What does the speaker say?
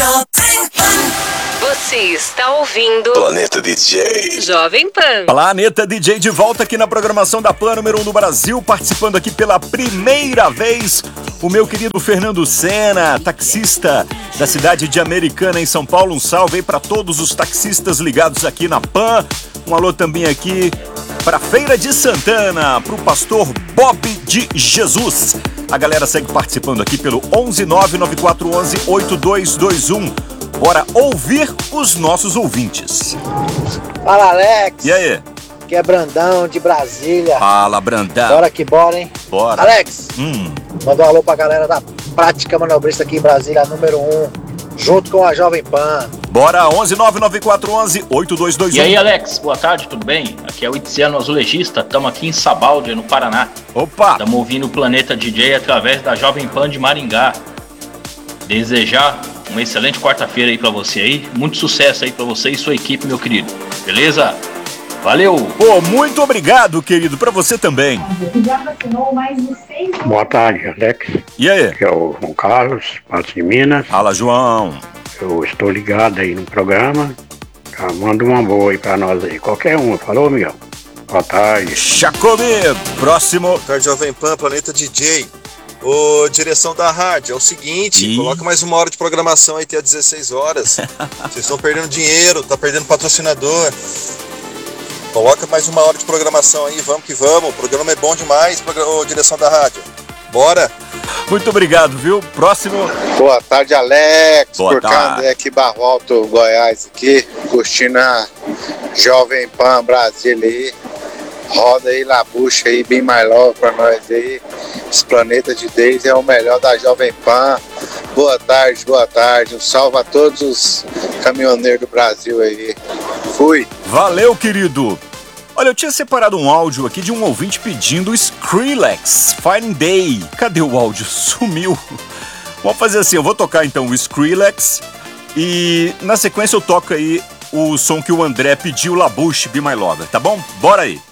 Jovem Pan. Você está ouvindo Planeta DJ. Jovem Pan. Planeta DJ de volta aqui na programação da Pan, número 1 do Brasil, participando aqui pela primeira vez, o meu querido Fernando Sena, taxista da cidade de Americana, em São Paulo. Um salve aí para todos os taxistas ligados aqui na Pan. Um alô também aqui para Feira de Santana, para o pastor Bob de Jesus. A galera segue participando aqui pelo 11994118221. Bora ouvir os nossos ouvintes. Fala, Alex. E aí? Aqui é Brandão, de Brasília. Fala, Brandão. Bora que bora, hein? Bora. Alex, manda um alô pra galera da Prática Manobrista aqui em Brasília, número 1, junto com a Jovem Pan. Bora, 11994118221. E aí, Alex, boa tarde, tudo bem? Aqui é o Itziano Azulejista, estamos aqui em Sabáudia, no Paraná. Opa! Estamos ouvindo o Planeta DJ através da Jovem Pan de Maringá. Desejar uma excelente quarta-feira aí pra você aí, muito sucesso aí pra você e sua equipe, meu querido. Beleza? Valeu! Pô, muito obrigado, querido, pra você também. Boa tarde, Alex. E aí? Aqui é o João Carlos, Patos de Minas. Fala, João. Eu estou ligado aí no programa. Manda uma boa aí pra nós aí. Qualquer uma. Falou, Miguel? Boa tarde. Chacome, próximo. Boa tarde, Jovem Pan, Planeta DJ. Ô, direção da rádio, é o seguinte, coloca mais uma hora de programação aí até às 16 horas. Vocês estão perdendo dinheiro, tá perdendo patrocinador. Coloca mais uma hora de programação aí, vamos que vamos. O programa é bom demais, ô, direção da rádio. Bora! Muito obrigado, viu? Próximo. Boa tarde, Alex. Boa tarde. Aqui, Barro Alto, Goiás, aqui, curtindo a Jovem Pan Brasília aí. Roda aí, labucha aí, bem mais logo pra nós aí. Esse Planeta de Deus é o melhor da Jovem Pan. Boa tarde, boa tarde. Um salve a todos os caminhoneiros do Brasil aí. Fui. Valeu, querido. Olha, eu tinha separado um áudio aqui de um ouvinte pedindo Skrillex, Fine Day. Cadê o áudio? Sumiu. Vamos fazer assim, eu vou tocar então o Skrillex e na sequência eu toco aí o som que o André pediu, Labuche, Be My Lover, tá bom? Bora aí.